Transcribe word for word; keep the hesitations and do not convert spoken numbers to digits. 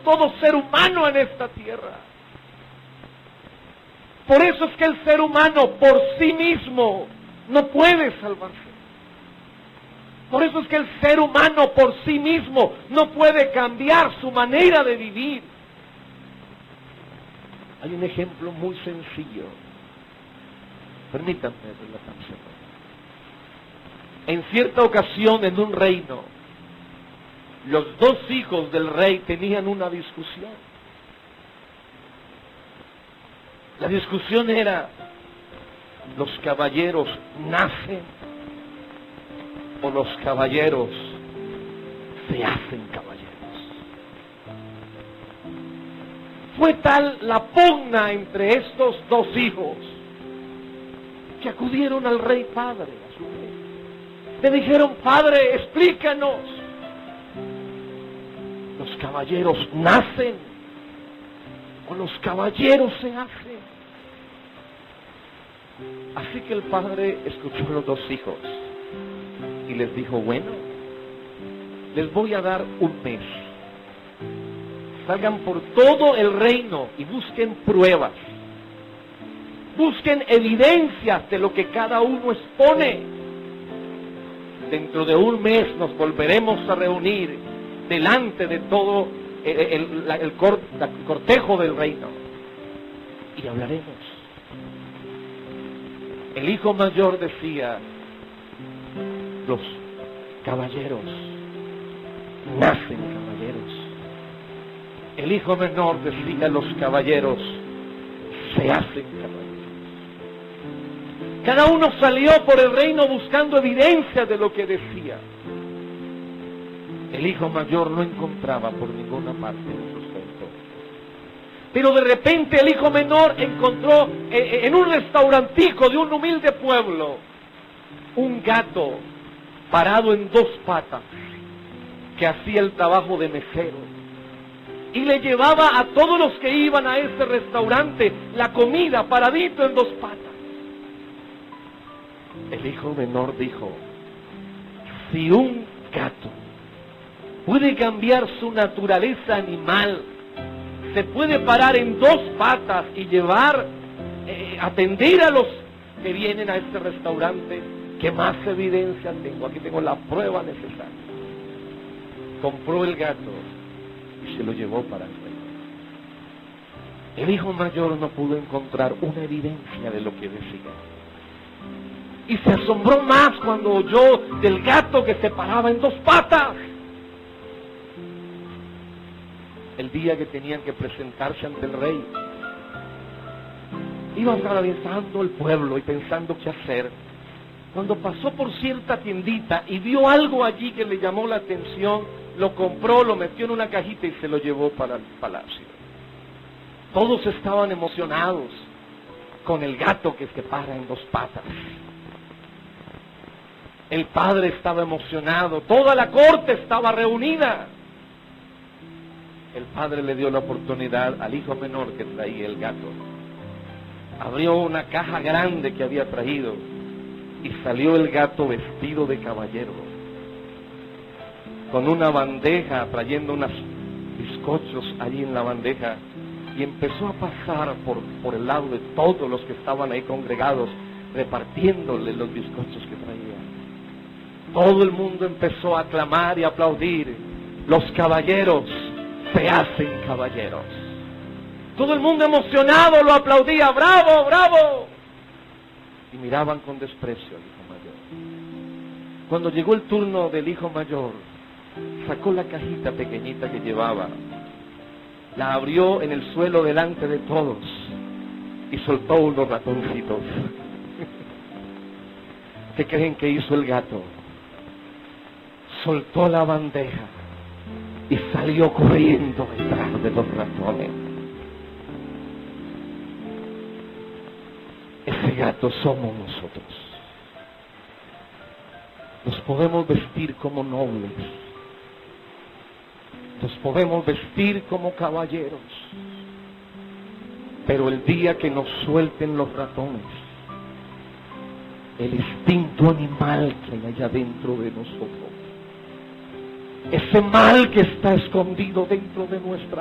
todo ser humano en esta tierra. Por eso es que el ser humano por sí mismo no puede salvarse. Por eso es que el ser humano por sí mismo no puede cambiar su manera de vivir. Hay un ejemplo muy sencillo. Permítanme relatárselo. En cierta ocasión en un reino, los dos hijos del rey tenían una discusión. La discusión era, ¿los caballeros nacen o los caballeros se hacen caballeros? Fue tal la pugna entre estos dos hijos que acudieron al rey padre, a su rey. Le dijeron: padre, explícanos, ¿los caballeros nacen o los caballeros se hacen? Así que el padre escuchó a los dos hijos y les dijo: bueno, les voy a dar un mes. Salgan por todo el reino y busquen pruebas. Busquen evidencias de lo que cada uno expone. Dentro de un mes nos volveremos a reunir delante de todo el, el, el, cor, el cortejo del reino y hablaremos. El hijo mayor decía: los caballeros nacen caballeros. El hijo menor decía: los caballeros se hacen caballeros. Cada uno salió por el reino buscando evidencia de lo que decía. El hijo mayor no encontraba por ninguna parte el sustento. Pero de repente el hijo menor encontró en un restaurantico de un humilde pueblo un gato parado en dos patas que hacía el trabajo de mesero y le llevaba a todos los que iban a ese restaurante la comida paradito en dos patas. El hijo menor dijo: si un gato puede cambiar su naturaleza animal, se puede parar en dos patas y llevar, eh, atender a los que vienen a este restaurante, ¿qué más evidencia tengo? Aquí tengo la prueba necesaria. Compró el gato y se lo llevó para el rey. El hijo mayor no pudo encontrar una evidencia de lo que decía. Y se asombró más cuando oyó del gato que se paraba en dos patas. El día que tenían que presentarse ante el rey, iba atravesando el pueblo y pensando qué hacer, cuando pasó por cierta tiendita y vio algo allí que le llamó la atención, lo compró, lo metió en una cajita y se lo llevó para el palacio. Todos estaban emocionados con el gato que se para en dos patas. El padre estaba emocionado, toda la corte estaba reunida. El padre le dio la oportunidad al hijo menor que traía el gato. Abrió una caja grande que había traído y salió el gato vestido de caballero, con una bandeja, trayendo unos bizcochos allí en la bandeja, y empezó a pasar por, por el lado de todos los que estaban ahí congregados, repartiéndole los bizcochos que traía. Todo el mundo empezó a aclamar y a aplaudir: los caballeros se hacen caballeros. Todo el mundo emocionado lo aplaudía: ¡bravo, bravo! Y miraban con desprecio al hijo mayor. Cuando llegó el turno del hijo mayor, sacó la cajita pequeñita que llevaba, la abrió en el suelo delante de todos y soltó unos ratoncitos. ¿Qué creen que hizo el gato? Soltó la bandeja y salió corriendo detrás de los ratones. Ese gato somos nosotros. Nos podemos vestir como nobles, nos podemos vestir como caballeros, pero el día que nos suelten los ratones, el instinto animal que hay allá dentro de nosotros, ese mal que está escondido dentro de nuestra